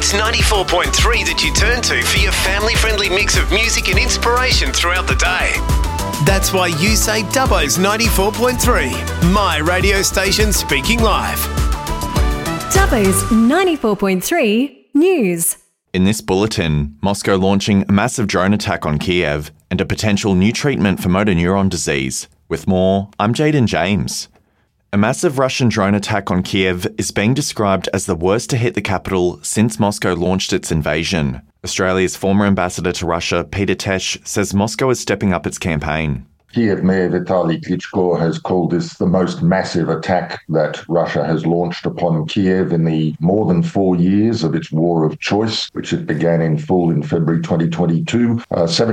Dubbo's 94.3 that you turn to for your family-friendly mix of music and inspiration throughout the day. That's why you say Dubbo's 94.3, my radio station speaking live. Dubbo's 94.3 News. In this bulletin, Moscow launching a massive drone attack on Kiev and a potential new treatment for motor neuron disease. With more, I'm Jaden James. A massive Russian drone attack on Kiev is being described as the worst to hit the capital since Moscow launched its invasion. Australia's former ambassador to Russia, Peter Tesch, says Moscow is stepping up its campaign. Kiev Mayor Vitaly Klitschko has called this the most massive attack that Russia has launched upon Kiev in the more than 4 years of its war of choice, which it began in full in February 2022.